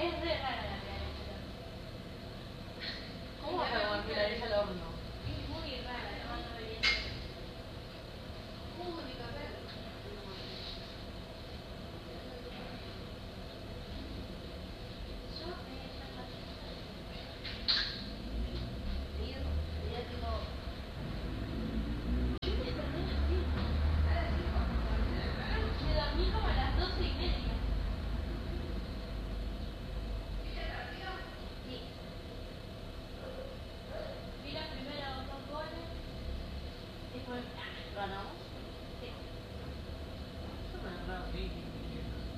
Es re rara la milanesa. ¿Cómo vas a comer milanesa al horno? Es muy rara, no debería ser. Única, pero. Me dormí como a las 12:30. Sí. Vi los primeros 2 goles. Después ganamos. Sí. Yo me he agarrado, sí.